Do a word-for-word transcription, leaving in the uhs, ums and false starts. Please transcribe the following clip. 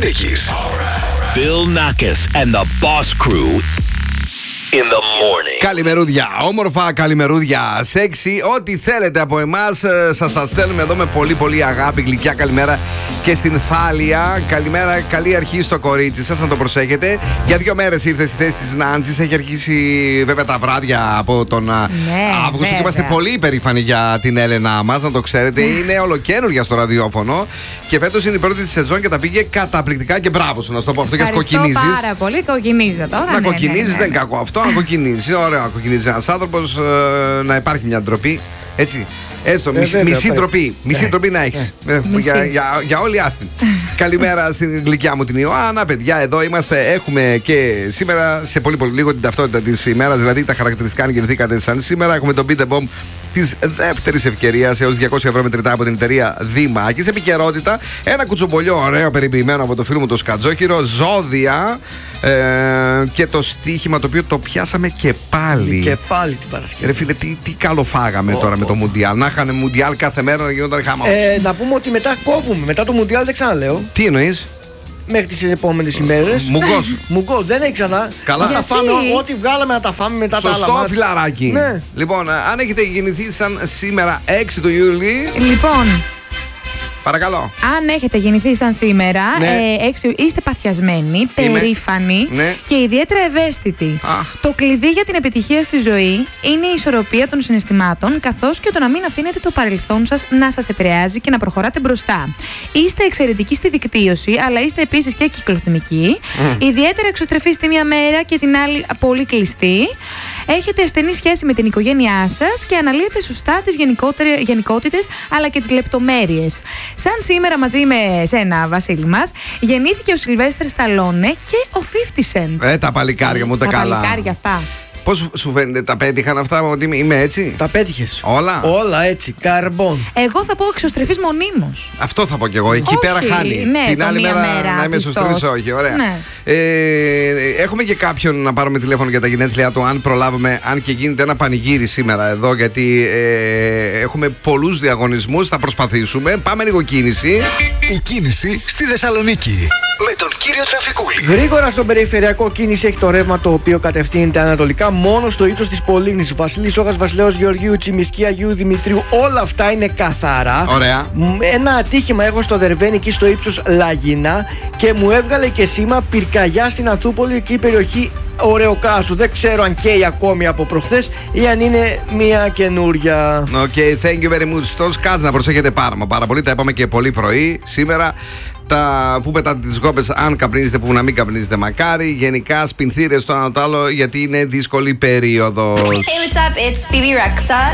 Θεσσαλονίκης. Bill Nackis and the Boss Crew in the morning. Καλημερούδια, όμορφα καλημερούδια, σεξι, ό,τι θέλετε από εμάς. Σας τα στέλνουμε εδώ με πολύ πολύ αγάπη, γλυκιά καλημέρα και στην Θάλια. Καλημέρα, καλή αρχή στο κορίτσι σας, να το προσέχετε. Για δύο μέρες ήρθε στη θέση της Νάντσης. Έχει αρχίσει βέβαια τα βράδια από τον ναι, Αύγουστο βέβαια. Και είμαστε πολύ υπερήφανοι για την Έλενα μας, να το ξέρετε. Είναι ολοκαίνουργια στο ραδιόφωνο και φέτος είναι η πρώτη της σεζόν και τα πήγε καταπληκτικά και μπράβο σου, να σου το πω αυτό, για κοκκινίζεις. Πάρα πολύ, κοκκινίζω τώρα. Να ναι, κοκκινίζεις, ναι, ναι, ναι. δεν είναι κακό αυτό. Να κοκκινίζει, ωραία να κοκκινίζει ένας άνθρωπος, ε, να υπάρχει μια ντροπή. Έτσι. Έστω, ε, μισή, βέβαια, μισή ντροπή. Μισή ντροπή να έχεις. Ε, για, για, για όλη άστην. Καλημέρα στην γλυκιά μου την Ιωάννα. Παιδιά, εδώ είμαστε. Έχουμε και σήμερα, σε πολύ πολύ λίγο, την ταυτότητα της ημέρας. Δηλαδή τα χαρακτηριστικά αν γεννηθήκατε σαν σήμερα. Έχουμε τον Beat the Bomb της δεύτερης ευκαιρίας έως διακόσια ευρώ μετρητά από την εταιρεία Δημάκης. Επικαιρότητα. Ένα κουτσομπολιό ωραίο περιποιημένο από το φίλο μου το Σκατζόχυρο. Ζώδια. Ε, και το στοίχημα το οποίο το πιάσαμε και πάλι. Και πάλι την Παρασκευή. Ρε φίλε, τι, τι καλό φάγαμε oh, τώρα oh. με το Μουντιάλ. Να είχαν Μουντιάλ κάθε μέρα να γινόταν χαμός. Ε, να πούμε ότι μετά κόβουμε. Μετά το Μουντιάλ δεν ξαναλέω. Τι εννοείς? Μέχρι τις επόμενες ημέρες. Μουγκός. Μουγκός, δεν έχει ξανά. Καλά. Να τα φάμε, ό,τι βγάλαμε να τα φάμε μετά. Σωστό, τα άλλα μάτς. φιλαράκι. Ναι. Λοιπόν, αν έχετε γεννηθεί σαν σήμερα έξι του Ιούλη. Λοιπόν. Παρακαλώ. Αν έχετε γεννηθεί σαν σήμερα, ναι. ε, έξι, είστε παθιασμένοι, Είμαι. περήφανοι ναι. και ιδιαίτερα ευαίσθητοι. Αχ. Το κλειδί για την επιτυχία στη ζωή είναι η ισορροπία των συναισθημάτων, καθώς και το να μην αφήνετε το παρελθόν σας να σας επηρεάζει και να προχωράτε μπροστά. Είστε εξαιρετικοί στη δικτύωση, αλλά είστε επίσης και κυκλοθυμικοί. Mm. Ιδιαίτερα εξωστρεφείς τη μία μέρα και την άλλη πολύ κλειστοί. Έχετε ασθενή σχέση με την οικογένειά σας και αναλύετε σωστά τις γενικότητες αλλά και τις λεπτομέρειες. Σαν σήμερα μαζί με σένα, Βασίλη μας, γεννήθηκε ο Σιλβέστερ Σταλόνε και ο πενήντα Cent. Ε, τα παλικάρια μου τα, τα καλά. Τα παλικάρια αυτά. Πώς σου φαίνεται, τα πέτυχαν αυτά, ότι είμαι έτσι? Τα πέτυχες. Όλα. Όλα έτσι, καρμπών. Εγώ θα πω εξωστρεφής μονίμως. Αυτό θα πω κι εγώ. Εκεί όχι, πέρα χάνει. Ναι, την άλλη μέρα, μέρα να είμαι σωστρής, όχι. Ωραία. Ναι. Ε, έχουμε και κάποιον να πάρουμε τηλέφωνο για τα γενέθλιά του, αν προλάβουμε, αν και γίνεται ένα πανηγύρι σήμερα εδώ, γιατί ε, έχουμε πολλούς διαγωνισμούς. Θα προσπαθήσουμε. Πάμε λίγο κίνηση. Η κίνηση στη Θεσσαλονίκη. Με τον κύριο Τραφικούλη. Γρήγορα στον περιφερειακό κίνηση έχει το ρεύμα το οποίο κατευθύνεται ανατολικά μόνο στο ύψος της Πολύγνης. Βασίλης Όγας, Βασιλέως Γεωργίου, Τσιμισκή, Αγίου Δημητρίου, όλα αυτά είναι καθαρά. Ωραία. Ένα ατύχημα έχω στο Δερβαίνι εκεί στο ύψος Λαγίνα και μου έβγαλε και σήμα πυρκαγιά στην Αθούπολη, εκεί η περιοχή Ωρεοκάσου. Δεν ξέρω αν καίει ακόμη από προχθές ή αν είναι μια καινούρια. Οκ, okay, thank you very much. Στο ΣΚΑΖ να προσέχετε πάρα, πάρα πολύ. Τα είπαμε και πολύ πρωί σήμερα. Τα που πετάτε τις γόπες, αν καπνίζετε, που να μην καπνίζετε, μακάρι. Γενικά σπινθήρες το ένα το άλλο, γιατί είναι δύσκολη περίοδος. Hey, what's up? It's Bibi Rexha.